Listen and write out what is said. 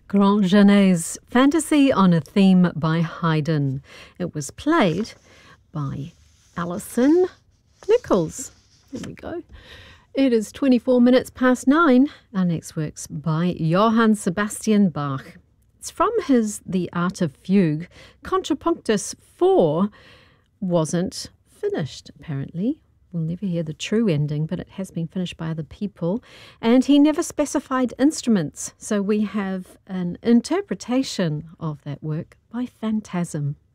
Grand Genèse, Fantasy on a Theme by Haydn. It was played by Alison Nichols. There we go. It is 24 minutes past 9. Our next work's by Johann Sebastian Bach. It's from his The Art of Fugue. Contrapunctus 4 wasn't finished, apparently. We'll never hear the true ending, but it has been finished by other people. And he never specified instruments, so we have an interpretation of that work by Phantasm.